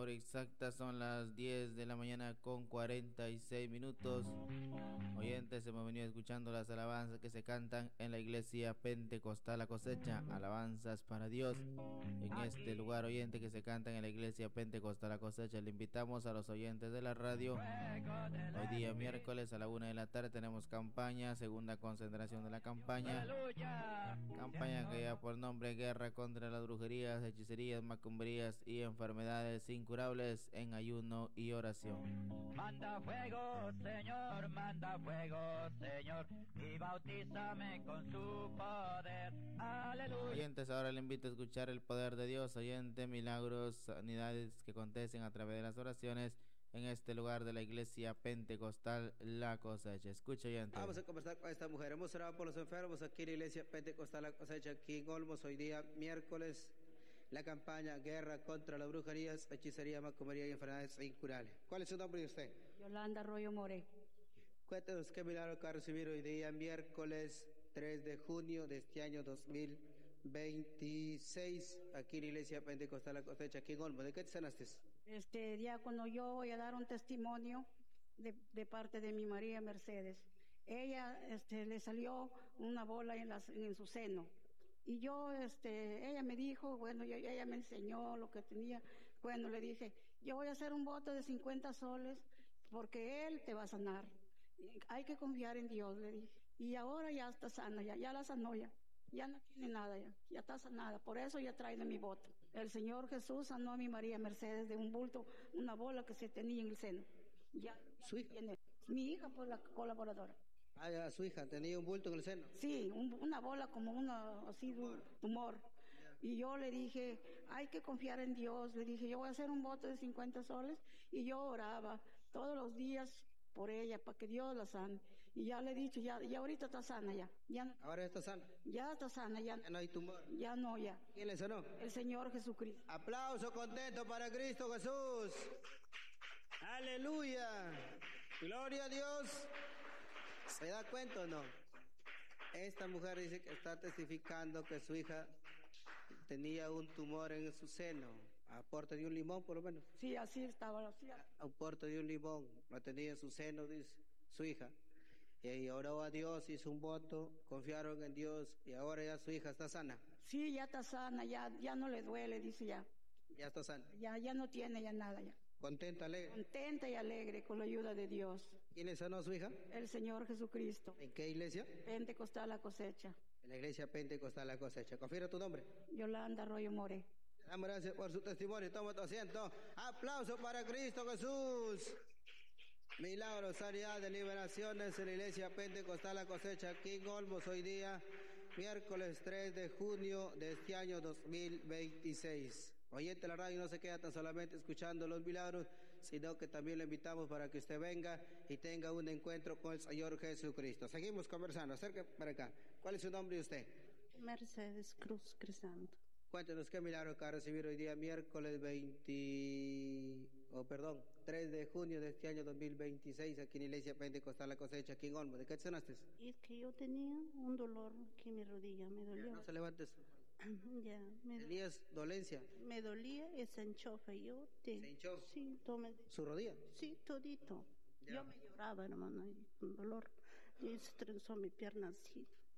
hora exacta son las 10 de la mañana con 46 minutos. Oyentes, hemos venido escuchando las alabanzas que se cantan en la iglesia Pentecostal La Cosecha, alabanzas para Dios. En este lugar, oyentes, que se cantan en la iglesia Pentecostal La Cosecha, le invitamos a los oyentes de la radio. Hoy día miércoles a la 1 de la tarde tenemos campaña, segunda concentración de la campaña. Campaña que lleva por nombre Guerra contra las brujerías, hechicerías, macumberías y enfermedades incurables en ayuno y oración. Manda fuego, Señor, y bautízame con su poder. Aleluya. Oyentes, ahora le invito a escuchar el poder de Dios, oyente, milagros, sanidades que acontecen a través de las oraciones en este lugar de la iglesia Pentecostal La Cosecha. Escucha, oyente. Vamos a conversar con esta mujer. Hemos orado por los enfermos aquí en la iglesia Pentecostal La Cosecha, aquí en Olmos. Hoy día, miércoles, la campaña Guerra contra las brujerías, hechicería, macumbería y enfermedades incurables. ¿Cuál es su nombre de usted? Yolanda Arroyo More. Cuéntenos qué milagro que ha recibido hoy día, miércoles 3 de junio de este año 2026, aquí en la iglesia Pentecostal La Cosecha, aquí en Olmos. ¿De qué te sanaste? Diácono, yo voy a dar un testimonio de parte de mi María Mercedes. Ella, le salió una bola en su seno. Y yo, ella me dijo, bueno, ella me enseñó lo que tenía. Bueno, le dije, yo voy a hacer un voto de 50 soles porque Él te va a sanar. Hay que confiar en Dios, le dije. Y ahora ya está sana, ya la sanó ya. Ya no tiene nada ya está sanada. Por eso ya trae de mi voto. El Señor Jesús sanó a mi María Mercedes de un bulto, una bola que se tenía en el seno. Ya ¿Su hija? tiene. Mi hija fue la colaboradora. Ah, ya, su hija tenía un bulto en el seno. Sí, una bola como un tumor. Y yo le dije, hay que confiar en Dios. Le dije, yo voy a hacer un voto de 50 soles. Y yo oraba todos los días por ella, para que Dios la sane. Y ya le he dicho, ya ahorita está sana ya. Ahora está sana. Ya está sana, Ya no hay tumor. Ya no, ya. ¿Quién le sanó? El Señor Jesucristo. Aplauso contento para Cristo Jesús. Aleluya. Gloria a Dios. ¿Se da cuenta o no? Esta mujer dice que está testificando que su hija tenía un tumor en su seno. A porte de un limón, por lo menos. Sí, así estaba. Así. A porte de un limón. Lo tenía en su seno, dice su hija. Y oró a Dios, hizo un voto, confiaron en Dios y ahora ya su hija está sana. Sí, ya está sana, ya no le duele, dice ya. Ya está sana. Ya no tiene ya nada ya. Contenta, alegre. Contenta y alegre con la ayuda de Dios. ¿Quién le sanó a su hija? El Señor Jesucristo. ¿En qué iglesia? Pentecostal La Cosecha. En la iglesia Pentecostal La Cosecha. Confirma tu nombre. Yolanda Arroyo More. Damos gracias por su testimonio. Toma tu asiento. Aplauso para Cristo Jesús. Milagros, sanidad, de liberaciones en la iglesia Pentecostal La Cosecha aquí en Olmos hoy día, miércoles 3 de junio de este año 2026. Oyente, la radio no se queda tan solamente escuchando los milagros, sino que también lo invitamos para que usted venga y tenga un encuentro con el Señor Jesucristo. Seguimos conversando. Acérquese para acá. ¿Cuál es su nombre de usted? Mercedes Cruz Crisanto. Cuéntenos qué milagro que ha recibido hoy día, miércoles 3 de junio de este año 2026, aquí en la iglesia Pentecostal La Cosecha, aquí en Olmos. ¿De qué te sanaste? Es que yo tenía un dolor que mi rodilla me dolía. No se levantes. ¿Tenías dolencia? Me dolía y se hinchó. ¿Se hinchó? Sí, tomé. ¿Su rodilla? Sí, todito. Ya. Yo me lloraba, hermano, y con dolor. Y se trenzó mi pierna así.